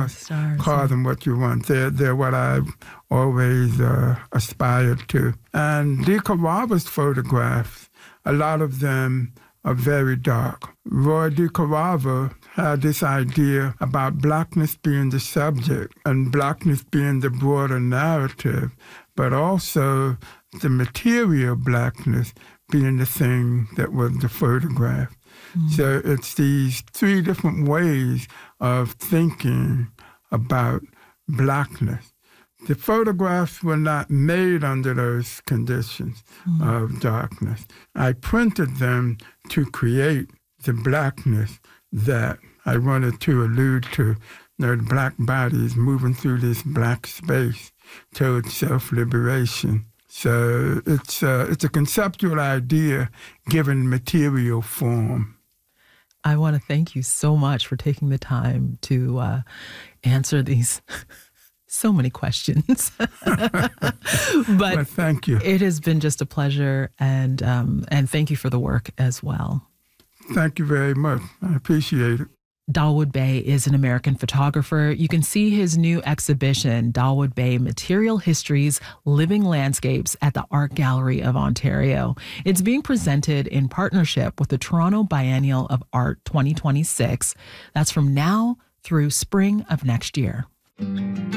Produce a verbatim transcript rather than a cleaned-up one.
stars. Stars. Call them what you want. They're, they're what I've always uh, aspired to. And De Carava's photographs, a lot of them are very dark. Roy De Carava had this idea about blackness being the subject and blackness being the broader narrative, but also the material blackness being the thing that was the photograph. Mm. So it's these three different ways of thinking about blackness. The photographs were not made under those conditions mm. of darkness. I printed them to create the blackness that I wanted to allude to. You know, the black bodies moving through this black space towards self-liberation. So it's, uh, it's a conceptual idea given material form. I want to thank you so much for taking the time to uh, answer these so many questions. But well, thank you. It has been just a pleasure, and um, and thank you for the work as well. Thank you very much. I appreciate it. Dawood Bey is an American photographer. You can see his new exhibition, Dawood Bey Material Histories, Living Landscapes, at the Art Gallery of Ontario. It's being presented in partnership with the Toronto Biennial of Art twenty twenty-six. That's from now through spring of next year.